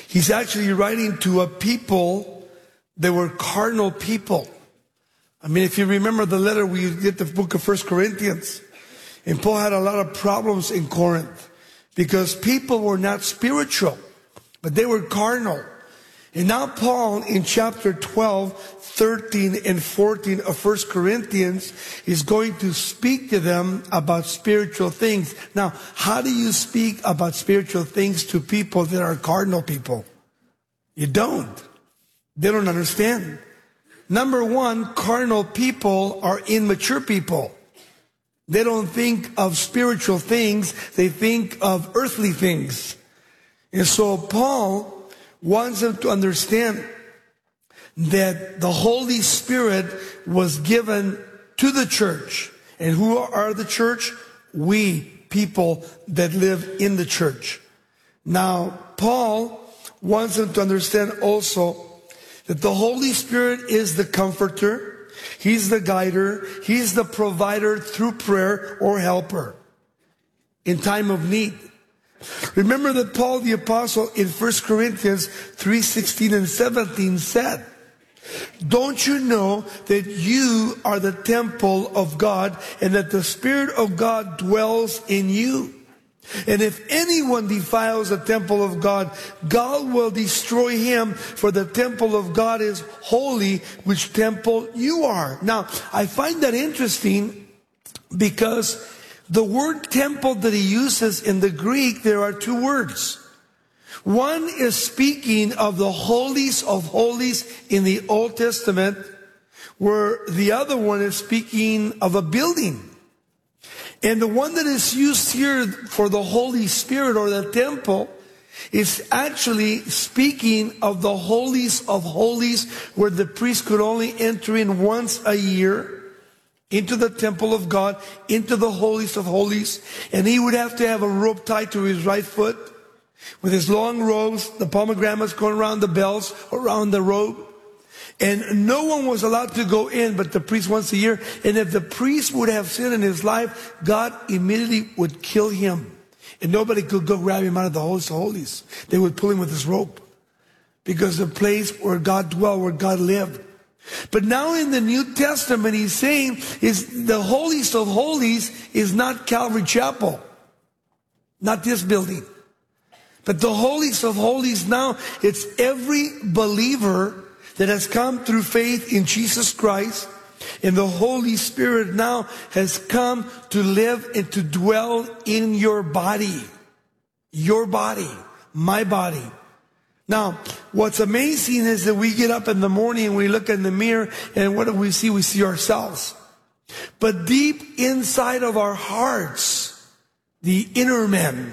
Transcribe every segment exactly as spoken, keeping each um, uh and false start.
He's actually writing to a people that were carnal people. I mean, if you remember the letter, we did the book of First Corinthians. And Paul had a lot of problems in Corinth because people were not spiritual, but they were carnal. And now Paul in chapter twelve, thirteen, and fourteen of First Corinthians is going to speak to them about spiritual things. Now, how do you speak about spiritual things to people that are carnal people? You don't. They don't understand. Number one, carnal people are immature people. They don't think of spiritual things. They think of earthly things. And so Paul wants them to understand that the Holy Spirit was given to the church. And who are the church? We, people that live in the church. Now, Paul wants them to understand also that the Holy Spirit is the comforter. He's the guider. He's the provider through prayer or helper in time of need. Remember that Paul the Apostle in First Corinthians three sixteen and seventeen said, don't you know that you are the temple of God and that the Spirit of God dwells in you? And if anyone defiles the temple of God, God will destroy him, for the temple of God is holy, which temple you are. Now, I find that interesting because the word temple that he uses in the Greek, there are two words. One is speaking of the holies of holies in the Old Testament, where the other one is speaking of a building. And the one that is used here for the Holy Spirit or the temple is actually speaking of the holies of holies, where the priest could only enter in once a year into the temple of God, into the holies of holies. And he would have to have a rope tied to his right foot with his long robes, the pomegranates going around the bells, around the robe. And no one was allowed to go in but the priest once a year. And if the priest would have sinned in his life, God immediately would kill him. And nobody could go grab him out of the holies of holies. They would pull him with his rope. Because the place where God dwelled, where God lived. But now in the New Testament, he's saying is the holiest of holies is not Calvary Chapel. Not this building. But the holiest of holies now, it's every believer that has come through faith in Jesus Christ, and the Holy Spirit now has come to live and to dwell in your body. Your body. My body. Now, what's amazing is that we get up in the morning and we look in the mirror, and what do we see? We see ourselves. But deep inside of our hearts, the inner man,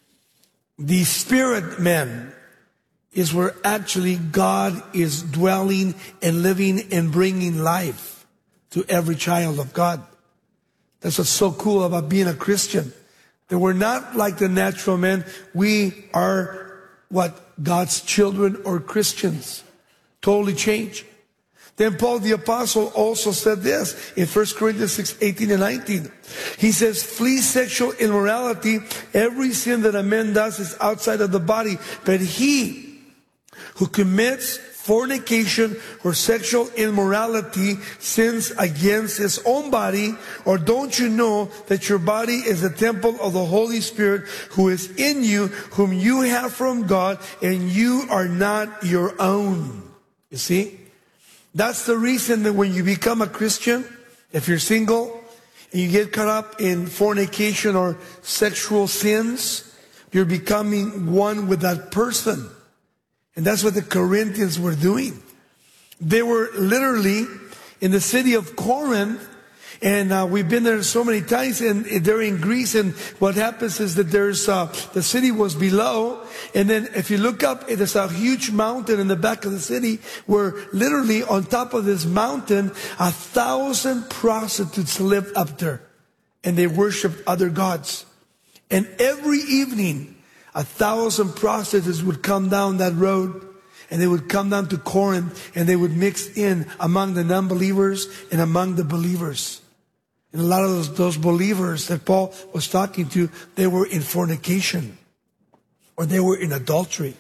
the spirit man, is where actually God is dwelling and living and bringing life to every child of God. That's what's so cool about being a Christian. That we're not like the natural man. We are what? God's children or Christians. Totally changed. Then Paul the Apostle also said this in First Corinthians six, eighteen and nineteen. He says, flee sexual immorality. Every sin that a man does is outside of the body. But he who commits fornication or sexual immorality sins against his own body. Or don't you know that your body is the temple of the Holy Spirit who is in you, whom you have from God, and you are not your own? You see? That's the reason that when you become a Christian, if you're single, and you get caught up in fornication or sexual sins, you're becoming one with that person. And that's what the Corinthians were doing. They were literally in the city of Corinth, and uh, we've been there so many times, and they're in Greece, and what happens is that there's, uh, the city was below, and then if you look up, there's a huge mountain in the back of the city, where literally on top of this mountain, a thousand prostitutes lived up there, and they worshiped other gods. And every evening, a thousand prostitutes would come down that road, and they would come down to Corinth, and they would mix in among the non-believers and among the believers. And a lot of those, those believers that Paul was talking to, they were in fornication, or they were in adultery.